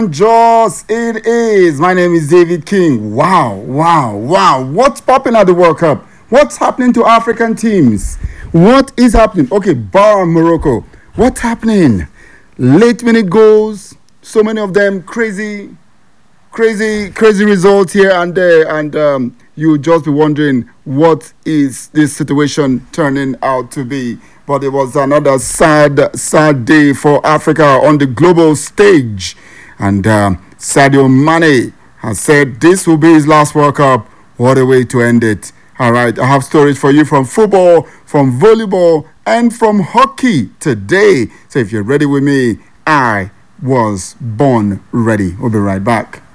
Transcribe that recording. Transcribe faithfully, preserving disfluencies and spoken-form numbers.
Joss, it is. My name is David King. Wow, wow, wow. What's popping at the World Cup? What's happening to African teams? What is happening? Okay, bar Morocco. What's happening? Late minute goals, so many of them crazy, crazy, crazy results here and there, and um, you just be wondering what is this situation turning out to be. But it was another sad, sad day for Africa on the global stage. And um, Sadio Mane has said this will be his last World Cup. What a way to end it. All right, I have stories for you from football, from volleyball, and from hockey today. So if you're ready with me, I was born ready. We'll be right back.